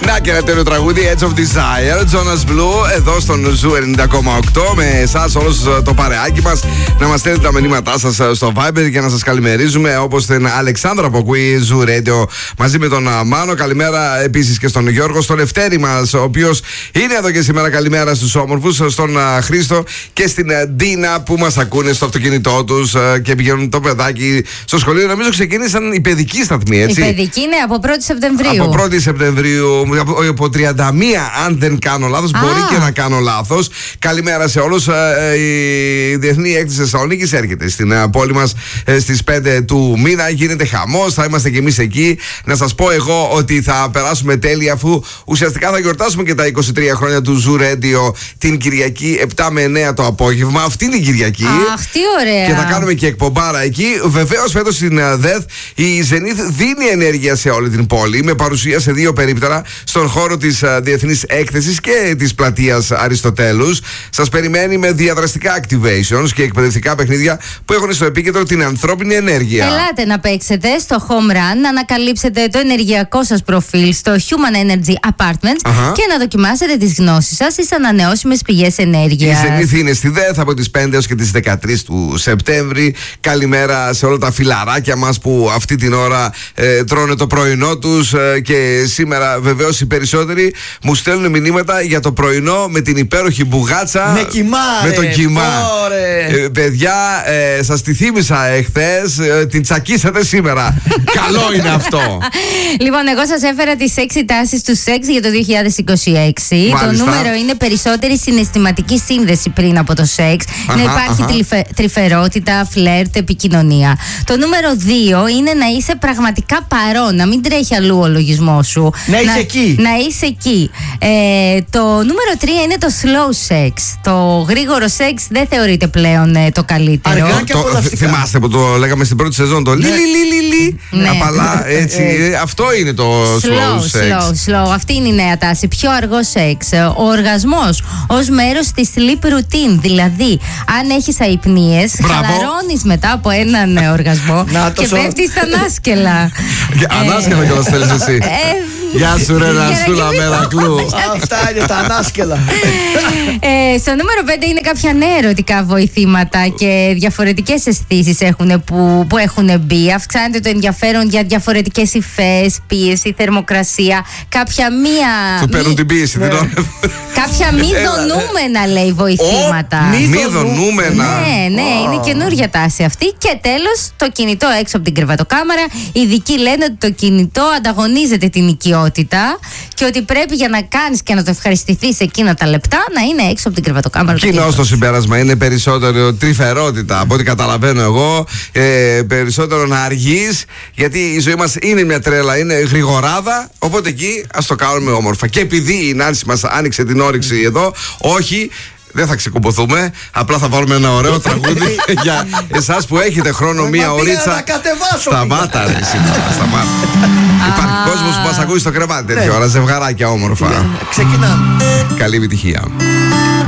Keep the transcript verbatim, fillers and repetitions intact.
Να και ένα τέλειο τραγούδι, Edge of Desire, Jonas Blue, εδώ στον Ζου ενενήντα κόμμα οκτώ. Με εσάς όλος το παρεάκι μας να μας στέλνετε τα μηνύματά σας στο Viber και να σας καλημερίζουμε, όπως την Αλεξάνδρα που ακούει Ζου Radio μαζί με τον Μάνο. Καλημέρα επίσης και στον Γιώργο, στον Λευτέρη μας, ο οποίος είναι εδώ και σήμερα. Καλημέρα στους όμορφους, στον Χρήστο και στην Ντίνα που μας ακούνε στο αυτοκίνητό τους και πηγαίνουν το παιδάκι στο σχολείο. Νομίζω ξεκίνησαν οι παιδικοί σταθμοί, έτσι. Η παιδική είναι από πρώτη Σεπτεμβρίου. Από πρώτη Σεπτεμβρίου, από τριάντα μία, αν δεν κάνω λάθος. Μπορεί και να κάνω λάθος. Καλημέρα σε όλους. Η Διεθνή Έκθεση Θεσσαλονίκης έρχεται στην πόλη μας στις πέντε του μήνα. Γίνεται χαμός, θα είμαστε και εμείς εκεί. Να σας πω εγώ ότι θα περάσουμε τέλεια, αφού ουσιαστικά θα γιορτάσουμε και τα είκοσι τρία χρόνια του Ζου Radio την Κυριακή επτά με εννέα το απόγευμα. Αυτή είναι η Κυριακή. Αχ, τι ωραία. Και θα κάνουμε και εκπομπάρα εκεί. Βεβαίως φέτος στην ΔΕΘ η Zenith δίνει ενέργεια σε όλη την πόλη, με παρουσία σε δύο περίπτερα στον χώρο της Διεθνής Έκθεσης και της πλατείας Αριστοτέλους. Σας περιμένει με διαδραστικά activations και εκπαιδευτικά παιχνίδια που έχουν στο επίκεντρο την ανθρώπινη ενέργεια. Ελάτε να παίξετε στο Home Run, να ανακαλύψετε το ενεργειακό σας προφίλ στο Human Energy Apartments uh-huh. και να δοκιμάσετε τις γνώσεις σας στις ανανεώσιμες πηγές ενέργειας. Η Zenith είναι στη ΔΕΘ από τις πέντε έως και τις δεκατρείς του Σεπτέμβρη. Καλημέρα σε όλα τα φιλαράκια μας που αυτή την ώρα ε, τρώνε το πρωινό τους ε, και σήμερα βεβαίως οι περισσότεροι μου στέλνουν μηνύματα για το πρωινό με την υπέροχη μπουγάτσα. Με κιμά, με το κιμά. Ε, παιδιά, ε, σας τη θύμισα εχθές, ε, την τσακίσατε σήμερα. Καλό είναι αυτό. Λοιπόν, εγώ σας έφερα τις έξι τάσεις του σεξ για το δύο χιλιάδες είκοσι έξι. Μάλιστα. Το νούμερο είναι περισσότερη συναισθηματική σύνδεση πριν από το σεξ. Αχα, να υπάρχει αχα. τρυφε, τρυφερότητα, φλερτ, επικοινωνία. Το νούμερο δύο είναι να είσαι πραγματικά παρόν, να μην τρέχει αλλού ο λογισμός σου. Να είσαι εκεί. Να είσαι εκεί. Ε, το νούμερο τρία είναι το slow sex. Το γρήγορο σεξ δεν θεωρείται πλέον ε, το καλύτερο. Αργά και Το, απολαυστικά. θυμάστε που το λέγαμε στην πρώτη σεζόν, το λι λι λι λι. Ναι. Απαλά, έτσι. Αυτό είναι το slow Slow, sex. slow, slow. Αυτή είναι η νέα τάση. Πιο αργό σεξ. Ο οργασμός ως μέρος της sleep routine. Δηλαδή, αν έχεις αϊπνίες, Μπράβο. χαλαρώνεις μετά από έναν ε, οργασμό Να, το και σο- πέφτεις στα ανάσκελα. Ανάσκελα κιόλας θέλεις εσύ. Ε, Γεια σου ρε για να Ρασούλα κοιμηθώ. Μερακλού. Αυτά είναι τα ανάσκελα. Ε, στο νούμερο πέντε είναι κάποια νέα ερωτικά βοηθήματα και διαφορετικές αισθήσεις έχουν που, που έχουν μπει. Αυξάνεται το ενδιαφέρον για διαφορετικές υφές, πίεση, θερμοκρασία. Κάποια μία. Του παίρνουν την πίεση. την ώρα. Κάποια μη δονούμενα, λέει, βοηθήματα. Ω, μη Μη δονούμενα. Ναι, ναι, είναι καινούργια τάση αυτή. Και τέλος, το κινητό έξω από την κρεβατοκάμαρα. Οι ειδικοί λένε ότι το κινητό ανταγωνίζεται την οικειότητα και ότι πρέπει για να κάνεις και να το ευχαριστηθείς εκείνα τα λεπτά να είναι έξω από την κρεβατοκάμαρα. το Κοινό κινητό. στο συμπέρασμα είναι περισσότερο τρυφερότητα από ό,τι καταλαβαίνω εγώ. Ε, περισσότερο να αργείς, γιατί η ζωή μας είναι μια τρέλα, είναι γρηγοράδα. Οπότε εκεί ας το κάνουμε όμορφα. Και επειδή η Νάνση μας άνοιξε την όρεξη εδώ, όχι. Δεν θα ξεκουμποθούμε, απλά θα βάλουμε ένα ωραίο τραγούδι για εσάς που έχετε χρόνο μία Μα πήγα ωρίτσα. να κατεβάσω, Σταμάτα ρε σήμερα, σταμάτα. Υπάρχει κόσμος που μας ακούει στο κρεβάτι τέτοια ώρα, ζευγαράκια όμορφα. Ξεκινάμε. Καλή επιτυχία.